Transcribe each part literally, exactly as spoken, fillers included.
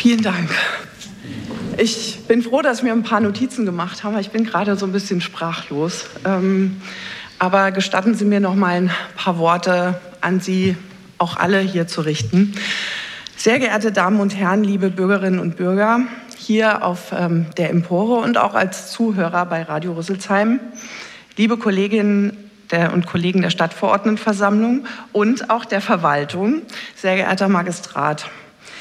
Vielen Dank. Ich bin froh, dass wir ein paar Notizen gemacht haben. Ich bin gerade so ein bisschen sprachlos. Ähm, aber gestatten Sie mir noch mal ein paar Worte an Sie, auch alle hier zu richten. Sehr geehrte Damen und Herren, liebe Bürgerinnen und Bürger, hier auf ähm, der Empore und auch als Zuhörer bei Radio Rüsselsheim, liebe Kolleginnen der und Kollegen der Stadtverordnetenversammlung und auch der Verwaltung, sehr geehrter Magistrat.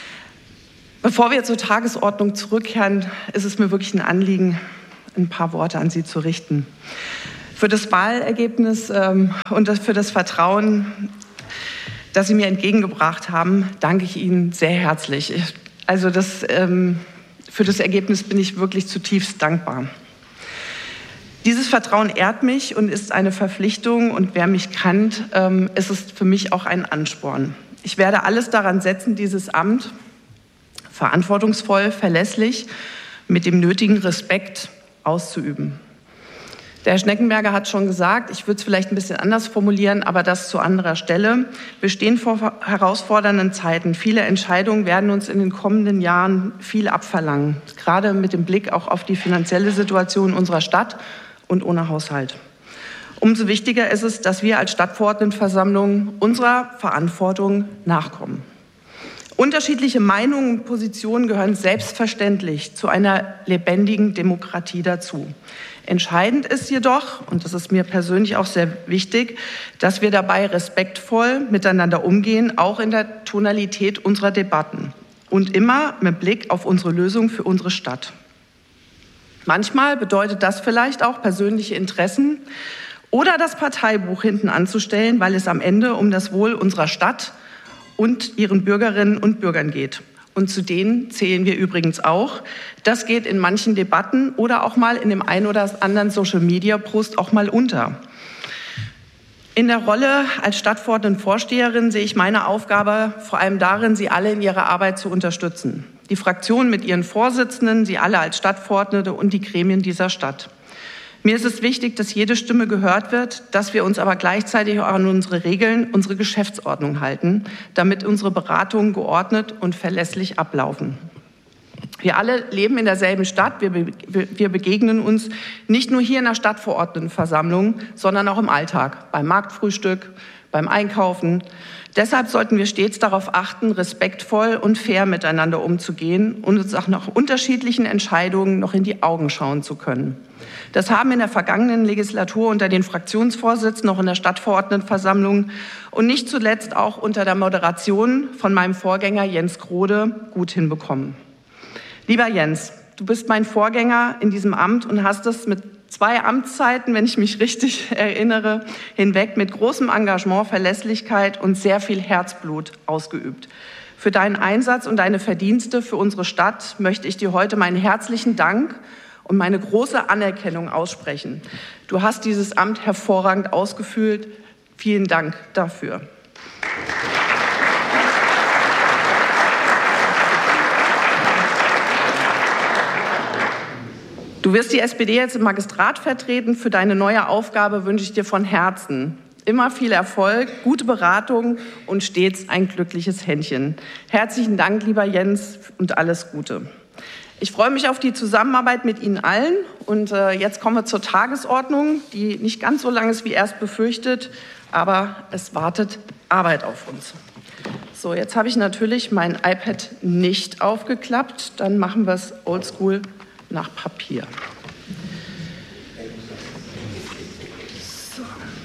Bevor wir zur Tagesordnung zurückkehren, ist es mir wirklich ein Anliegen, ein paar Worte an Sie zu richten. Für das Wahlergebnis ähm, und das, für das Vertrauen, das Sie mir entgegengebracht haben, danke ich Ihnen sehr herzlich. Ich, also das, ähm, für das Ergebnis bin ich wirklich zutiefst dankbar. Dieses Vertrauen ehrt mich und ist eine Verpflichtung, und wer mich kennt, ähm, ist es für mich auch ein Ansporn. Ich werde alles daran setzen, dieses Amt verantwortungsvoll, verlässlich, mit dem nötigen Respekt auszuüben. Der Herr Schneckenberger hat schon gesagt, ich würde es vielleicht ein bisschen anders formulieren, aber das zu anderer Stelle. Wir stehen vor herausfordernden Zeiten. Viele Entscheidungen werden uns in den kommenden Jahren viel abverlangen, gerade mit dem Blick auch auf die finanzielle Situation unserer Stadt und ohne Haushalt. Umso wichtiger ist es, dass wir als Stadtverordnetenversammlung unserer Verantwortung nachkommen. Unterschiedliche Meinungen und Positionen gehören selbstverständlich zu einer lebendigen Demokratie dazu. Entscheidend ist jedoch, und das ist mir persönlich auch sehr wichtig, dass wir dabei respektvoll miteinander umgehen, auch in der Tonalität unserer Debatten und immer mit Blick auf unsere Lösung für unsere Stadt. Manchmal bedeutet das vielleicht auch persönliche Interessen oder das Parteibuch hinten anzustellen, weil es am Ende um das Wohl unserer Stadt und ihren Bürgerinnen und Bürgern geht. Und zu denen zählen wir übrigens auch. Das geht in manchen Debatten oder auch mal in dem einen oder anderen Social-Media-Post auch mal unter. In der Rolle als Stadtverordnetenvorsteherin sehe ich meine Aufgabe vor allem darin, Sie alle in Ihrer Arbeit zu unterstützen. Die Fraktionen mit ihren Vorsitzenden, Sie alle als Stadtverordnete und die Gremien dieser Stadt. Mir ist es wichtig, dass jede Stimme gehört wird, dass wir uns aber gleichzeitig auch an unsere Regeln, unsere Geschäftsordnung halten, damit unsere Beratungen geordnet und verlässlich ablaufen. Wir alle leben in derselben Stadt, wir, be wir begegnen uns nicht nur hier in der Stadtverordnetenversammlung, sondern auch im Alltag, beim Marktfrühstück, beim Einkaufen. Deshalb sollten wir stets darauf achten, respektvoll und fair miteinander umzugehen und uns auch nach unterschiedlichen Entscheidungen noch in die Augen schauen zu können. Das haben in der vergangenen Legislatur unter den Fraktionsvorsitzenden, auch in der Stadtverordnetenversammlung und nicht zuletzt auch unter der Moderation von meinem Vorgänger Jens Grode gut hinbekommen. Lieber Jens, du bist mein Vorgänger in diesem Amt und hast es mit zwei Amtszeiten, wenn ich mich richtig erinnere, hinweg mit großem Engagement, Verlässlichkeit und sehr viel Herzblut ausgeübt. Für deinen Einsatz und deine Verdienste für unsere Stadt möchte ich dir heute meinen herzlichen Dank und meine große Anerkennung aussprechen. Du hast dieses Amt hervorragend ausgefüllt. Vielen Dank dafür. Du wirst die S P D jetzt im Magistrat vertreten. Für deine neue Aufgabe wünsche ich dir von Herzen immer viel Erfolg, gute Beratung und stets ein glückliches Händchen. Herzlichen Dank, lieber Jens, und alles Gute. Ich freue mich auf die Zusammenarbeit mit Ihnen allen. Und äh, jetzt kommen wir zur Tagesordnung, die nicht ganz so lang ist wie erst befürchtet, aber es wartet Arbeit auf uns. So, jetzt habe ich natürlich mein iPad nicht aufgeklappt. Dann machen wir es oldschool nach Papier. So.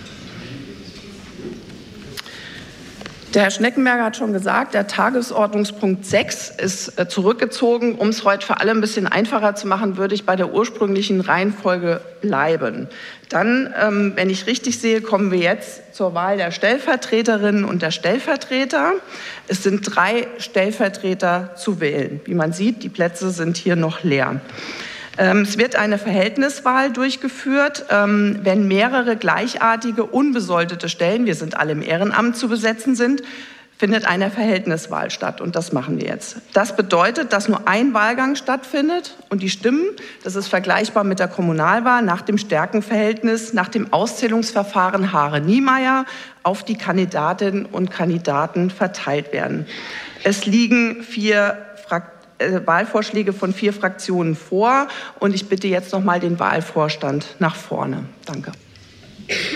Der Herr Schneckenberger hat schon gesagt, der Tagesordnungspunkt sechs ist äh, zurückgezogen. Um es heute für alle ein bisschen einfacher zu machen, würde ich bei der ursprünglichen Reihenfolge bleiben. Dann, ähm, wenn ich richtig sehe, kommen wir jetzt zur Wahl der Stellvertreterinnen und der Stellvertreter. Es sind drei Stellvertreter zu wählen. Wie man sieht, die Plätze sind hier noch leer. Ähm, es wird eine Verhältniswahl durchgeführt, ähm, wenn mehrere gleichartige, unbesoldete Stellen, wir sind alle im Ehrenamt, zu besetzen sind, findet eine Verhältniswahl statt. Und das machen wir jetzt. Das bedeutet, dass nur ein Wahlgang stattfindet und die Stimmen, das ist vergleichbar mit der Kommunalwahl, nach dem Stärkenverhältnis, nach dem Auszählungsverfahren Hare-Niemeyer auf die Kandidatinnen und Kandidaten verteilt werden. Es liegen vier Fraktionen. äh, Wahlvorschläge von vier Fraktionen vor. Und ich bitte jetzt noch mal den Wahlvorstand nach vorne. Danke.